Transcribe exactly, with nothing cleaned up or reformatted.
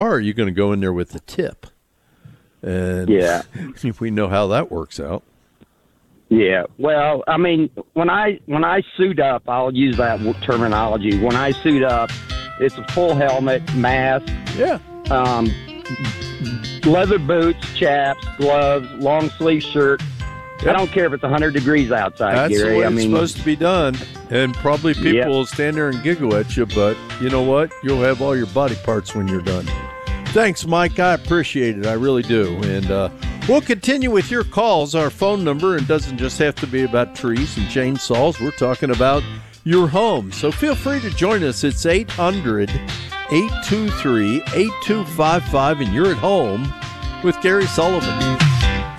or are you going to go in there with the tip? And yeah, we know how that works out. Yeah, well, I mean, when I when I suit up, I'll use that terminology. When I suit up, it's a full helmet, mask, yeah, um, leather boots, chaps, gloves, long sleeve shirt. Yep. I don't care if it's one hundred degrees outside, That's Gary. the way I it's mean, supposed to be done. And probably people yep. will stand there and giggle at you, but you know what? You'll have all your body parts when you're done. Thanks, Mike. I appreciate it. I really do. And uh, we'll continue with your calls. Our phone number, and doesn't just have to be about trees and chainsaws. We're talking about your home. So feel free to join us. It's eight hundred, eight two three, eight two five five, and you're at home with Gary Sullivan.